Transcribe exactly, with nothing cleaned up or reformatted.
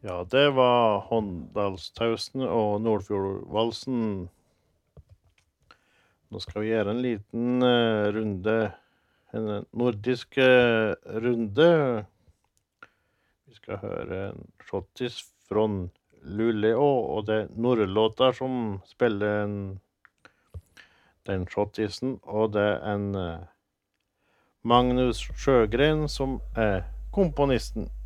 Ja, det var Håndalstausen og Nordfjordvalsen. Nå skal vi gjøre en liten uh, runde, en nordisk uh, runde. Vi skal høre en shottis fra Luleå, og det er nordlåter som spiller en, den shottisen, og det er en uh, Magnus Sjøgren som er komponisten.